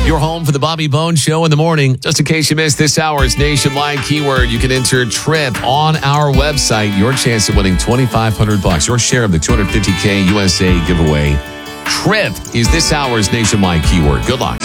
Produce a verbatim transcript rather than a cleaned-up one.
Your home for the Bobby Bones Show in the morning. Just in case you missed this hour's nationwide keyword, you can enter TRIP on our website. Your chance at winning twenty-five hundred bucks. Your share of the two hundred fifty K U S A giveaway. TRIP is this hour's nationwide keyword. Good luck.